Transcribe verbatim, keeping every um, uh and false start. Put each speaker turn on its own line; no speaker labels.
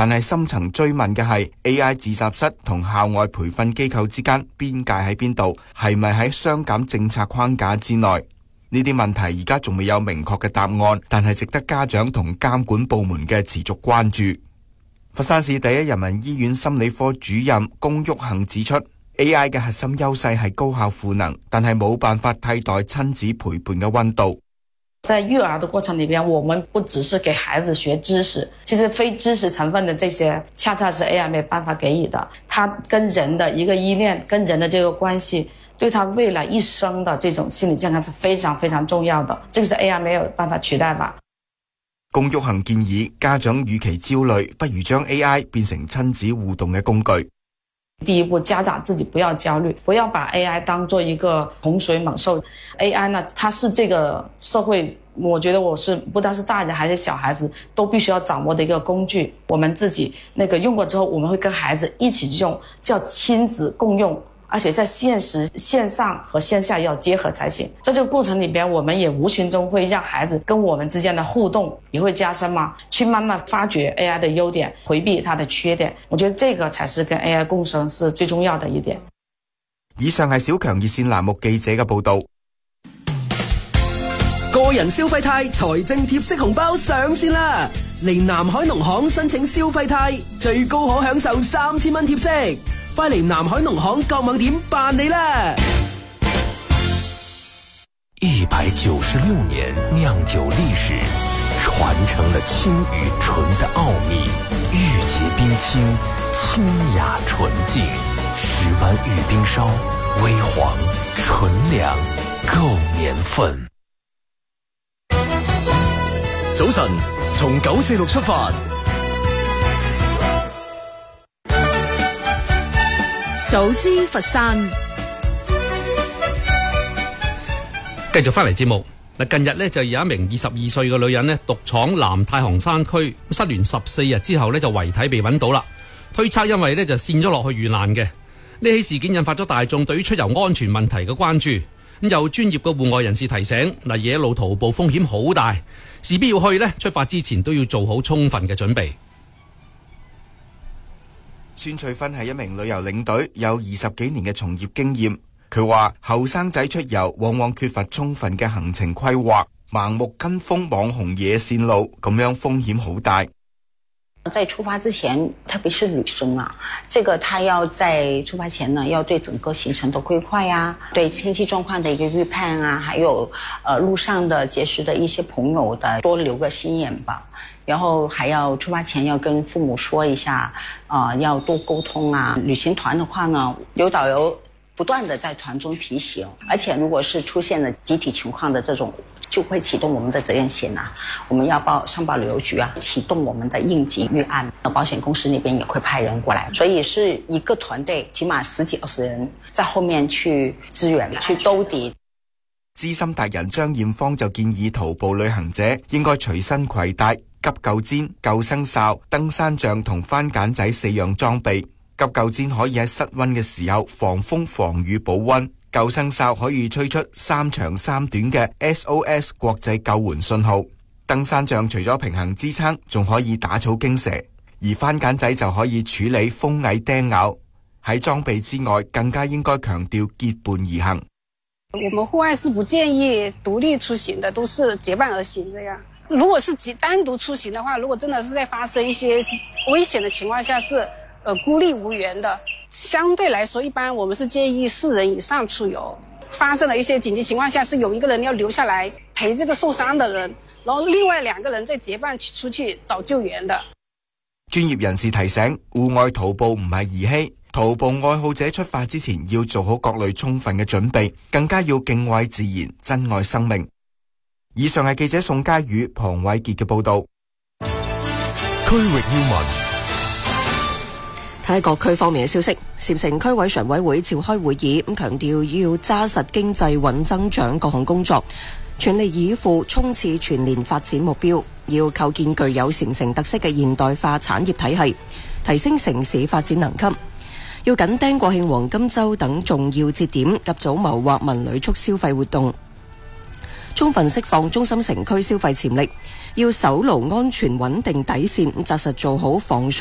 但係深層追問嘅係 A I 自習室同校外培訓機構之間邊界喺邊度，係咪喺雙減政策框架之內？呢啲問題而家仲未有明確嘅答案，但係值得家長同監管部門嘅持續關注。佛山市第一人民醫院心理科主任龔旭恒指出， A I 嘅核心優勢係高效賦能，但係冇辦法替代親子陪伴嘅溫度。
在育兒的過程裏邊，我們不只是給孩子學知識，其實非知識成分的這些恰恰是 A I 沒辦法給予的。它跟人的一個依戀，跟人的這個關係，對他未來一生的這種心理健康是非常非常重要的，這個是 A I 沒有辦法取代吧。
龔旭恒建議家長與其焦慮，不如將 A I 變成親子互動嘅工具。
第一步，家長自己不要焦慮，不要把 A I 當做一個洪水猛獸。A I 呢，它是這個社會，我覺得我是不單是大人還是小孩子都必須要掌握的一個工具。我們自己那個用過之後，我們會跟孩子一起用，叫親子共用。而且在現實線上和線下要結合才行。在這個過程裏邊，我們也無形中會讓孩子跟我們之間的互動也會加深嘛，去慢慢發掘 A I 的優點，回避它的缺點。我覺得這個才是跟 A I 共生是最重要的一點。
以上係小強熱線欄目記者嘅報道。
個人消費貸財政貼息紅包上線啦！嚟南海農行申請消費貸，最高可享受三千蚊貼息。快嚟南海農行購網點辦理啦！
一百九十六年釀酒歷史，傳承了清與純的奧秘，玉潔冰清，清雅純淨，十灣玉冰燒，微黃純糧，夠年份。
早晨，從九四六出發。
早知佛山，
繼續翻嚟節目。嗱，近日呢就有一名二十二歲嘅女人呢獨闖南太行山區，失聯十四日之後呢就遺體被揾到啦。推測因為呢就跣咗落去遇難嘅。呢起事件引發咗大眾對於出遊安全問題嘅關注。咁有專業嘅戶外人士提醒，嗱，野路徒步風險好大，事必要去呢，出發之前都要做好充分嘅準備。
孫翠芬係一名旅遊領隊，有二十幾年嘅從業經驗。佢話後生仔出遊往往缺乏充分嘅行程規劃，盲目跟風網紅野線路，咁樣風險好大。
在出發之前，特別是女生啊，這個他要在出發前呢，要對整個行程的規劃呀，對天氣狀況的一個預判啊，還有呃路上的結識的一些朋友的多留個心眼吧。然後還要出發前要跟父母說一下，啊、呃，要多溝通啊。旅行團的話呢，有導遊不斷的在團中提醒，而且如果是出現了集體情況的這種，就會啟動我們的責任險啊。我們要報上報旅遊局啊，啟動我們的應急預案。保險公司那邊也會派人過來，所以是一個團隊，起碼十幾二十人在後面去支援、去兜底。
資深達人張艷芳就建議徒步旅行者應該隨身攜帶急救氈、救生哨、登山杖同番梘仔四樣裝備。急救氈可以喺室溫嘅時候防風防雨保溫，救生哨可以吹出三長三短嘅 S O S 國際救援信號，登山杖除咗平衡支撐，仲可以打草驚蛇，而番梘仔就可以處理蜂蟻叮咬。喺裝備之外，更加應該強調結伴而行。
我們戶外是不建議獨立出行的，都是結伴而行這樣。如果是單獨出行的話，如果真的是在發生一些危險的情況下，是呃孤立無援的。相對來說，一般我們是建議四人以上出遊。發生了一些緊急情況下，是有一個人要留下來陪這個受傷的人，然後另外兩個人再結伴出去找救援的。
專業人士提醒，戶外徒步唔係兒戲，徒步愛好者出發之前要做好各類充分嘅準備，更加要敬畏自然，珍愛生命。以上係記者宋佳宇、龐偉傑嘅報道。
區域要聞，
睇下各區方面嘅消息。禪城區委常委會召開會議，咁強調要揸實經濟穩增長各項工作，全力以赴衝刺全年發展目標，要構建具有禪城特色嘅現代化產業體系，提升城市發展能級。要緊盯國慶黃金週等重要節點，及早謀劃文旅促消費活動，充分釋放中心城區消費潛力。要守牢安全穩定底線，紮實做好防